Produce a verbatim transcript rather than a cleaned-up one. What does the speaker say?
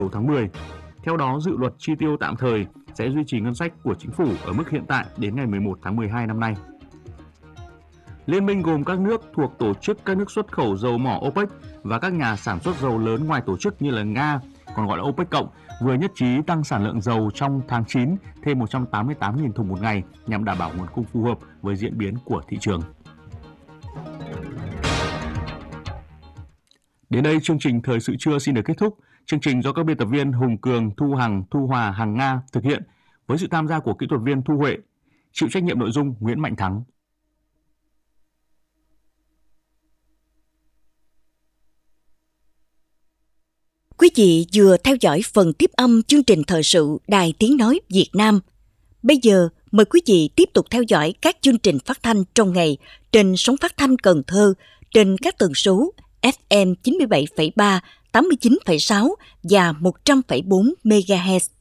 đầu tháng mười. Theo đó, dự luật chi tiêu tạm thời sẽ duy trì ngân sách của chính phủ ở mức hiện tại đến ngày mười một tháng mười hai năm nay. Liên minh gồm các nước thuộc tổ chức các nước xuất khẩu dầu mỏ OPEC và các nhà sản xuất dầu lớn ngoài tổ chức như là Nga, còn gọi là OPEC cộng, vừa nhất trí tăng sản lượng dầu trong tháng chín thêm một trăm tám mươi tám nghìn thùng một ngày nhằm đảm bảo nguồn cung phù hợp với diễn biến của thị trường. Đến đây, chương trình Thời sự trưa xin được kết thúc. Chương trình do các biên tập viên Hùng Cường, Thu Hằng, Thu Hòa, Hằng Nga thực hiện với sự tham gia của kỹ thuật viên Thu Huệ, chịu trách nhiệm nội dung Nguyễn Mạnh Thắng. Quý vị vừa theo dõi phần tiếp âm chương trình thời sự Đài Tiếng Nói Việt Nam. Bây giờ, mời quý vị tiếp tục theo dõi các chương trình phát thanh trong ngày trên sóng phát thanh Cần Thơ trên các tần số ép em chín mươi bảy phẩy ba, tám mươi chín phẩy sáu và một trăm phẩy bốn mê ga héc.